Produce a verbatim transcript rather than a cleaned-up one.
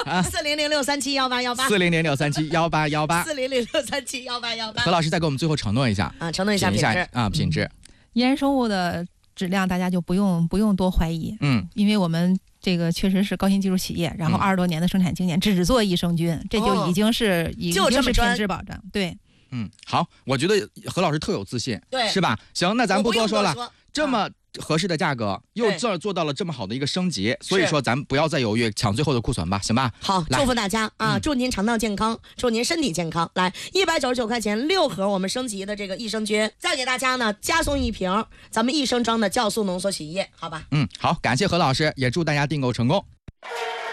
啊，四零零六三七幺八幺八， 四零零六三七幺八幺八， 四零零六三七幺八幺八。 何老师再给我们最后承诺一下啊，承诺一下品质啊，品质。 嫣然生物的质量大家就不用不用多怀疑， 嗯， 因为我们这个确实是高新技术企业，然后二十多年的生产经验，只做益生菌，嗯、这就已经是、哦、已经是品质保障。对， 嗯，好，我觉得何老师特有自信， 对， 是吧？行，那咱不多说了， 说这么合适的价格，又这儿做到了这么好的一个升级，所以说咱不要再犹豫，抢最后的库存吧，行吧？ 好，祝福大家啊！嗯、祝您肠道健康，祝您身体健康。来，一百九十九块钱六盒我们升级的这个益生菌，再给大家呢加送一瓶咱们益生装的酵素浓缩洗衣液，好吧？ 嗯，好，感谢何老师，也祝大家订购成功。